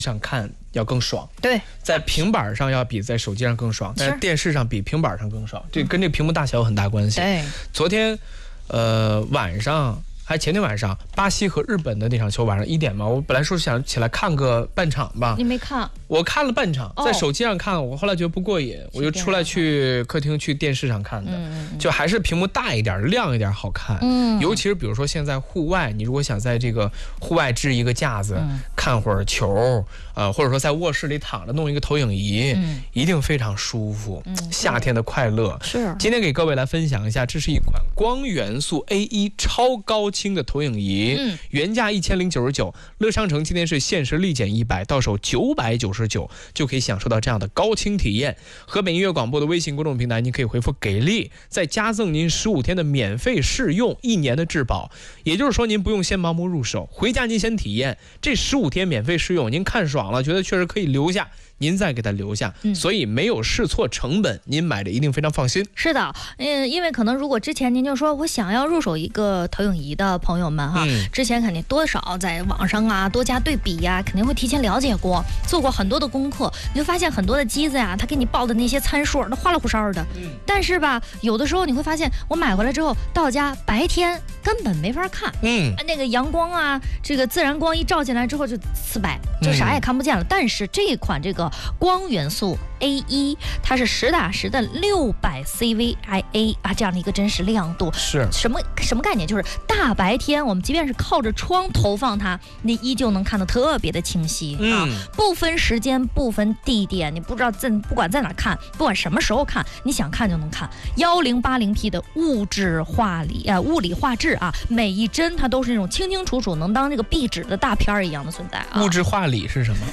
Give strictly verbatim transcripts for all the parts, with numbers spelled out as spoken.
上看要更爽， 对， 在平板上要比在手机上更爽，但是电视上比平板上更爽，这跟这屏幕大小有很大关系。 对， 昨天，呃，晚上还前天晚上，巴西和日本的那场球，晚上一点嘛，我本来说是想起来看个半场吧， 你没看？ 我看了半场，在手机上看，我后来觉得不过瘾，我就出来去客厅去电视上看的，就还是屏幕大一点、亮一点好看。嗯，尤其是比如说现在户外，你如果想在这个户外支一个架子，看会儿球，呃，或者说在卧室里躺着弄一个投影仪，一定非常舒服。夏天的快乐是。 今天给各位来分享一下，这是一款光元素 A 一 超高清的投影仪，嗯，原价一千零九十九，乐商城今天是限时立减一百，到手九百九十。就可以享受到这样的高清体验。河北音乐广播的微信公众平台，您可以回复给力，再加赠您十五天的免费试用，一年的质保。也就是说，您不用先盲目入手，回家您先体验这十五天免费试用，您看爽了，觉得确实可以留下，您再给它留下，嗯、所以没有试错成本，您买的一定非常放心。 是的，嗯，因为可能如果之前您就说我想要入手一个投影仪的朋友们哈，嗯、之前肯定多少在网上啊多加对比呀、啊，肯定会提前了解过，做过很多的功课，你就发现很多的机子呀，它给你报的那些参数都花里胡哨的，嗯、但是吧，有的时候你会发现，我买回来之后到家白天根本没法看，嗯，那个阳光啊，这个自然光一照进来之后就死白，就啥也看不见了。嗯、但是这一款这个光元素 A 一，它是实打实的六百 C V I A 啊，这样的一个真实亮度， 是什么什么概念？就是大白天我们即便是靠着窗投放它，你依旧能看得特别的清晰、嗯、啊，不分时间，不分地点，你不知道在不管在哪看，不管什么时候看，你想看就能看。一零八零 P 的物质画理啊、呃，物理画质啊，每一帧它都是那种清清楚楚，能当这个壁纸的大片儿一样的存在啊。 物质画理是什么？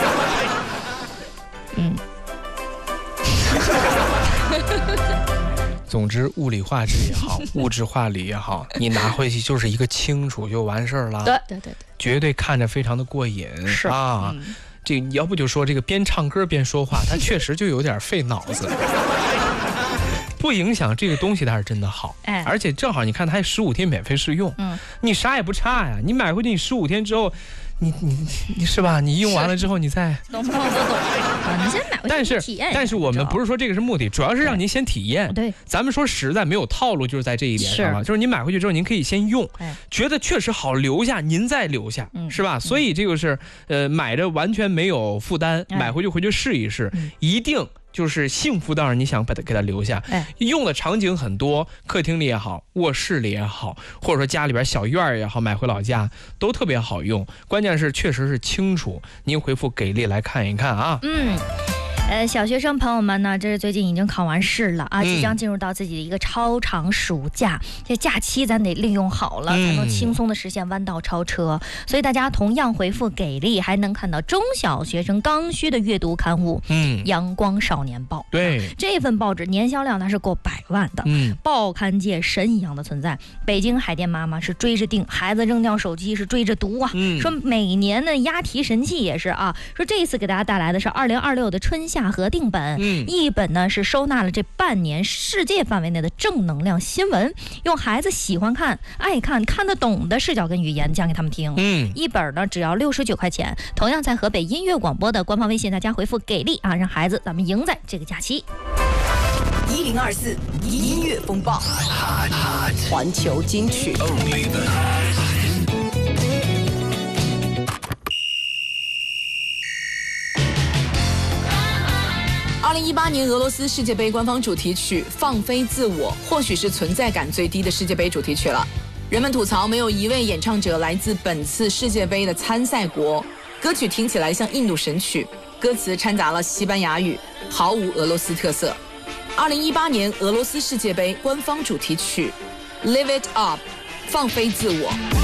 嗯。 总之，物理画质也好，物质化理也好，你拿回去就是一个清楚就完事儿了。 对对对对， 绝对看着非常的过瘾。 是啊，嗯、这你要不就说这个边唱歌边说话，它确实就有点费脑子。不影响这个东西，它是真的好。哎，而且正好你看，它还十五天免费试用，嗯，你啥也不差呀。你买回去，你十五天之后。你你你是吧？你用完了之后，你再懂懂懂懂啊！你先买回去体验。 但是我们不是说这个是目的，主要是让您先体验。 对， 咱们说实在没有套路，就是在这一点上了。就是您买回去之后，您可以先用，觉得确实好留下，您再留下，是吧？所以这个是呃买着完全没有负担，买回去回去试一试，一定。就是幸福到让你想把它给它留下，哎，用的场景很多，客厅里也好，卧室里也好，或者说家里边小院也好，买回老家都特别好用。关键是确实是清楚，您回复给力来看一看啊。 嗯。呃，小学生朋友们呢，这是最近已经考完试了啊，即将进入到自己的一个超长暑假，这假期咱得利用好了，才能轻松的实现弯道超车。所以大家同样回复给力，还能看到中小学生刚需的阅读刊物，嗯，阳光少年报。 对， 这份报纸年销量那是过百万的，嗯，报刊界神一样的存在。北京海淀妈妈是追着订，孩子扔掉手机是追着读啊，嗯、说每年的押题神器也是啊，说这一次给大家带来的是二零二六的春夏合订本，嗯，一本呢是收纳了这半年世界范围内的正能量新闻，用孩子喜欢看、爱看、看得懂的视角跟语言讲给他们听。嗯，一本呢只要六十九块钱，同样在河北音乐广播的官方微信，大家回复给力啊，让孩子咱们赢在这个假期。 一零二四音乐风暴，环球金曲。二零一八年俄罗斯世界杯官方主题曲《放飞自我》或许是存在感最低的世界杯主题曲了。人们吐槽没有一位演唱者来自本次世界杯的参赛国，歌曲听起来像印度神曲，歌词掺杂了西班牙语，毫无俄罗斯特色。二零一八年俄罗斯世界杯官方主题曲《Live It Up》，放飞自我。